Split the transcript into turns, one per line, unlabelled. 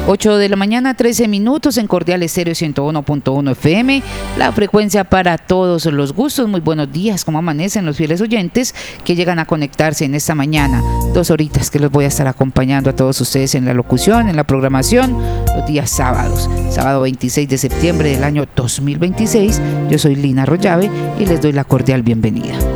8 de la mañana, 13 minutos en Cordial Estéreo 101.1 FM, la frecuencia para todos los gustos. Muy buenos días, ¿cómo amanecen los fieles oyentes que llegan a conectarse en esta mañana? 2 horitas que los voy a estar acompañando a todos ustedes en la locución, en la programación, los días sábados. Sábado 26 de septiembre del año 2026, yo soy Lina Rollave y les doy la cordial bienvenida.